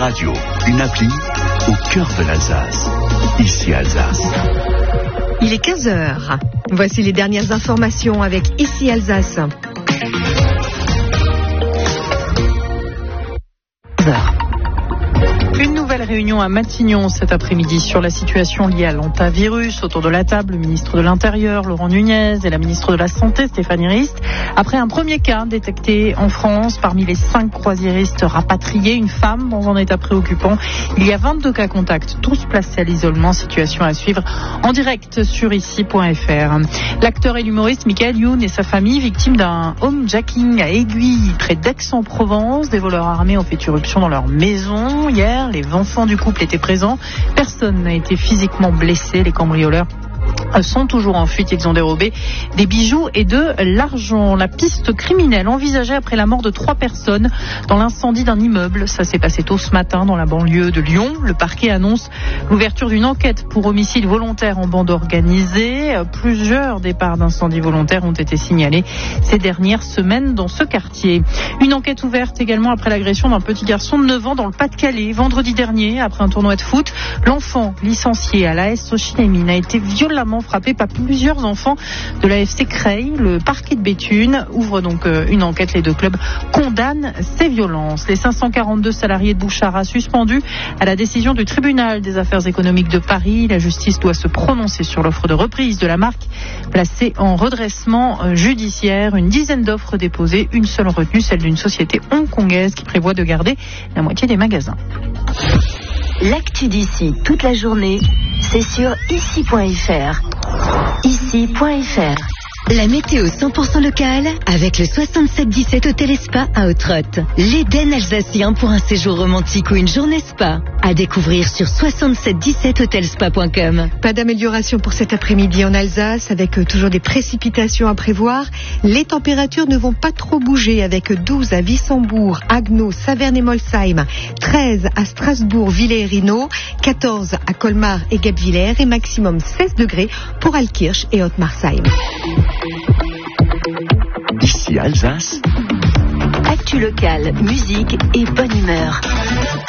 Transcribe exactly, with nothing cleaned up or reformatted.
radio, une appli au cœur de l'Alsace. Ici Alsace. Il est quinze heures. Voici les dernières informations avec Ici Alsace. Une nouvelle réunion à Matignon cet après-midi sur la situation liée à l'hantavirus. Autour de la table, le ministre de l'Intérieur, Laurent Nunez, et la ministre de la Santé, Stéphanie Rist. Après un premier cas détecté en France, parmi les cinq croisiéristes rapatriés, une femme dans un état préoccupant. Il y a vingt-deux cas contacts, tous placés à l'isolement. Situation à suivre en direct sur ici point f r. L'acteur et l'humoriste Michael Youn et sa famille, victimes d'un homejacking à Aiguille, près d'Aix-en-Provence. Des voleurs armés ont fait irruption dans leur maison hier. Les enfants du couple étaient présents. Personne n'a été physiquement blessé. Les cambrioleurs sont toujours en fuite. Ils ont dérobé des bijoux et de l'argent. La piste criminelle envisagée après la mort de trois personnes dans l'incendie d'un immeuble. Ça s'est passé tôt ce matin dans la banlieue de Lyon. Le parquet annonce l'ouverture d'une enquête pour homicide volontaire en bande organisée. Plusieurs départs d'incendie volontaires ont été signalés ces dernières semaines dans ce quartier. Une enquête ouverte également après l'agression d'un petit garçon de neuf ans dans le Pas-de-Calais. Vendredi dernier, après un tournoi de foot, l'enfant licencié à l'A S Sochinémine a été violemment frappé par plusieurs enfants de l'A F C Creil. Le parquet de Béthune ouvre donc une enquête. Les deux clubs condamnent ces violences. Les cinq cent quarante-deux salariés de Bouchara suspendus à la décision du tribunal des affaires économiques de Paris. La justice doit se prononcer sur l'offre de reprise de la marque placée en redressement judiciaire. Une dizaine d'offres déposées, une seule retenue, celle d'une société hongkongaise qui prévoit de garder la moitié des magasins. L'actu d'ici toute la journée, c'est sur ici point f r. ici point f r. La météo cent pour cent locale avec le soixante-sept dix-sept Hôtel et Spa à Autrotte. L'Éden alsacien pour un séjour romantique ou une journée spa. À découvrir sur soixante-sept dix-sept hôtel spa point com. Pas d'amélioration pour cet après-midi en Alsace, avec toujours des précipitations à prévoir. Les températures ne vont pas trop bouger, avec douze à Wissembourg, Haguenau, Saverne et Molsheim, treize à Strasbourg, Villers et Rhino, quatorze à Colmar et Guebwiller et maximum seize degrés pour Altkirch et Haute-Marsheim. Ici Alsace. Actu locale, musique et bonne humeur.